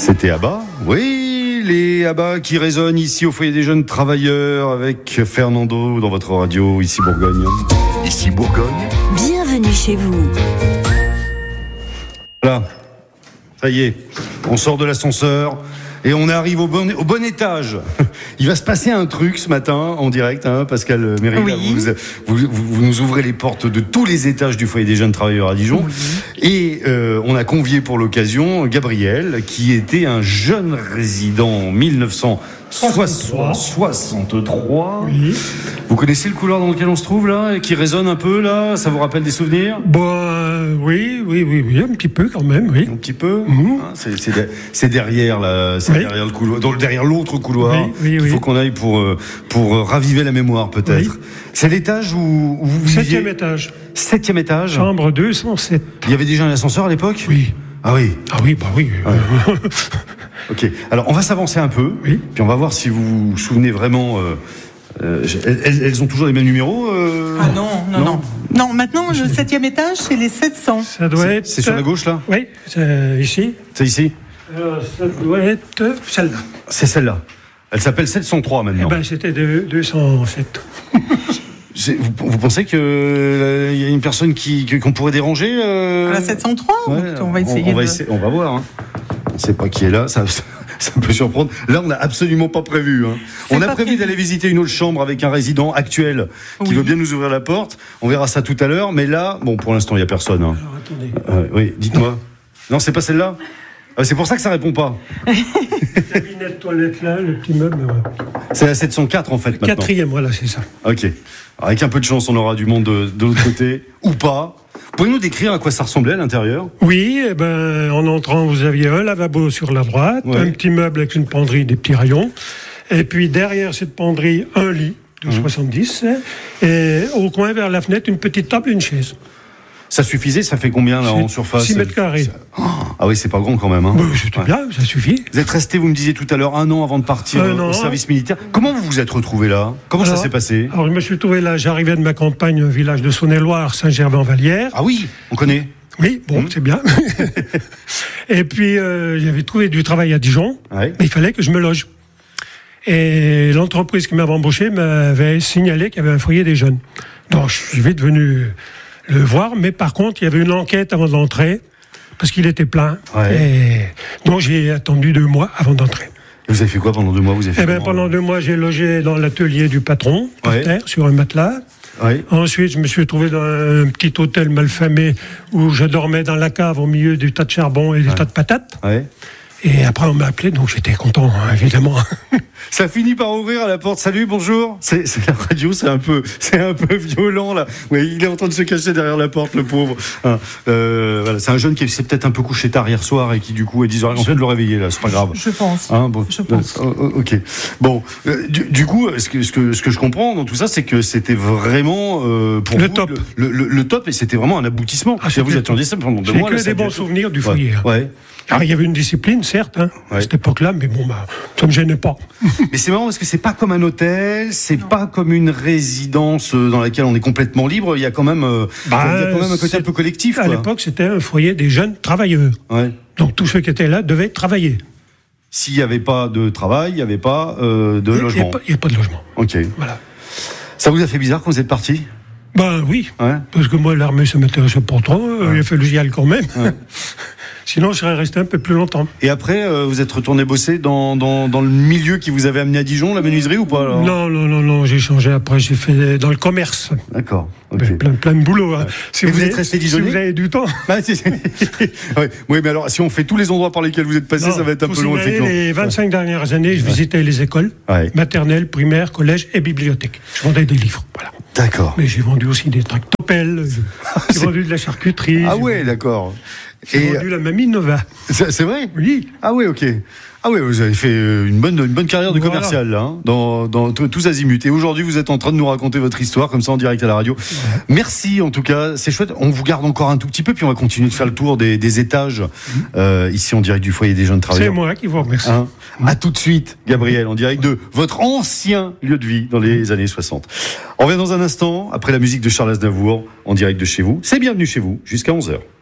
C'était ABBA, oui, les ABBA qui résonnent ici au foyer des jeunes travailleurs avec Fernando dans votre radio, ici Bourgogne. Ici Bourgogne. Bienvenue chez vous. Voilà, ça y est, on sort de l'ascenseur et on arrive au bon étage. Il va se passer un truc ce matin en direct, Pascal Méry. Oui. Vous nous ouvrez les portes de tous les étages du foyer des jeunes travailleurs à Dijon. Oui. Et on a convié pour l'occasion Gabriel, qui était un jeune résident en 1963. Oui. Vous connaissez le couloir dans lequel on se trouve là, et qui résonne un peu là? Ça vous rappelle des souvenirs? Oui, un petit peu quand même, oui. Un petit peu. C'est derrière là, derrière le couloir, derrière l'autre couloir. Oui. Il faut qu'on aille pour raviver la mémoire peut-être. Oui. C'est l'étage où vous viviez. 7e étage. 7e étage. Chambre 207. Il y avait déjà un ascenseur à l'époque? Oui. Ah oui. Oui. Ouais. Ok. Alors on va s'avancer un peu. Oui. Puis on va voir si vous vous souvenez vraiment. Elles ont toujours les mêmes numéros Non, maintenant, le 7e étage, c'est les 700. Ça doit être... C'est sur la gauche, là? Oui, c'est ici. C'est ici? Ça doit être celle-là. C'est celle-là. Elle s'appelle 703 maintenant. C'était 207. Vous pensez qu'il y a une personne qu'on pourrait déranger À la 703 on va essayer. On va voir. On ne sait pas qui est là. Ça peut surprendre. Là, on n'a absolument pas prévu. On a prévu d'aller visiter une autre chambre avec un résident actuel qui veut bien nous ouvrir la porte. On verra ça tout à l'heure. Mais là, pour l'instant, il n'y a personne. Alors, attendez. Oui, dites-moi. Non, c'est pas celle-là? C'est pour ça que ça répond pas. Le cabinet de toilette là, le petit meuble. C'est la 704 en fait maintenant. 4e, voilà, c'est ça. Ok. Alors, avec un peu de chance, on aura du monde de l'autre côté. Ou pas. Pouvez-vous nous décrire à quoi ça ressemblait à l'intérieur? Oui, en entrant, vous aviez un lavabo sur la droite, un petit meuble avec une penderie, des petits rayons. Et puis derrière cette penderie, un lit de 70. Et au coin, vers la fenêtre, une petite table et une chaise. Ça suffisait? Ça fait combien là en surface? 6 mètres carrés. Ah oui, c'est pas grand quand même. C'était bien, ça suffit. Vous êtes resté, vous me disiez tout à l'heure, 1 an avant de partir au service militaire. Comment vous vous êtes retrouvé là? Comment ça s'est passé? Alors je me suis trouvé là, j'arrivais de ma campagne, un village de Saône-et-Loire, Saint-Gervais-en-Vallière. Ah oui, on connaît. Oui, c'est bien. Et puis j'avais trouvé du travail à Dijon, mais il fallait que je me loge. Et l'entreprise qui m'avait embauché m'avait signalé qu'il y avait un foyer des jeunes. Donc je suis vite venu le voir, mais par contre, il y avait une enquête avant d'entrer, parce qu'il était plein. Et donc j'ai attendu 2 mois avant d'entrer. Et vous avez fait quoi pendant 2 mois? Pendant 2 mois, j'ai logé dans l'atelier du patron, par terre, sur un matelas. Ensuite, je me suis trouvé dans un petit hôtel malfamé où je dormais dans la cave au milieu du tas de charbon et des tas de patates. Et après, on m'a appelé, donc j'étais content, évidemment. Ça finit par ouvrir à la porte. Salut, bonjour. C'est la radio, c'est un peu violent là. Oui, il est en train de se cacher derrière la porte, le pauvre. Voilà, c'est un jeune qui s'est peut-être un peu couché tard hier soir et qui du coup est 10h. On vient de le réveiller là, c'est pas grave. Je pense. Je pense. Ok. Bon, du coup, ce que je comprends dans tout ça, c'est que c'était vraiment pour le vous, top. Le top, et c'était vraiment un aboutissement. Vous attendiez ça pendant 2 mois. J'ai que des bons souvenirs du foyer. Alors, il y avait une discipline, certes, à cette époque-là, mais ça me gênait pas. Mais c'est marrant parce que c'est pas comme un hôtel, c'est pas comme une résidence dans laquelle on est complètement libre. Il y a quand même, un côté un peu collectif. À l'époque, c'était un foyer des jeunes travailleurs. Donc tous ceux qui étaient là devaient travailler. S'il n'y avait pas de travail, il n'y avait pas de logement. Il n'y a pas de logement. Ok. Voilà. Ça vous a fait bizarre quand vous êtes parti? Oui. Parce que moi, l'armée, ça m'intéressait pas trop. Il a fallu que j'y aille quand même. Sinon, je serais resté un peu plus longtemps. Et après, vous êtes retourné bosser dans le milieu qui vous avait amené à Dijon, la menuiserie ou pas alors? Non, j'ai changé après, j'ai fait dans le commerce. D'accord. Okay. Plein de boulot. Si vous êtes resté dijonais? Si vous avez du temps. Oui, mais alors, si on fait tous les endroits par lesquels vous êtes passé, ça va être un peu long, effectivement. Les 25 dernières années, je visitais les écoles, maternelles, primaires, collèges et bibliothèques. Je vendais des livres, voilà. D'accord. Mais j'ai vendu aussi des tractopelles, j'ai vendu de la charcuterie. Ah ouais, d'accord. J'ai vendu la Mamie Nova. C'est vrai? Oui. Ah oui, ok. Ah oui, vous avez fait une bonne carrière de commercial là, dans tous azimuts. Et aujourd'hui, vous êtes en train de nous raconter votre histoire comme ça en direct à la radio. Merci en tout cas, c'est chouette. On vous garde encore un tout petit peu, puis on va continuer de faire le tour des étages ici en direct du foyer des jeunes travailleurs. C'est moi qui vous remercie. À tout de suite, Gabriel, en direct de votre ancien lieu de vie dans les années 60. On revient dans un instant, après la musique de Charles Aznavour, en direct de chez vous. C'est Bienvenue chez vous, jusqu'à 11h.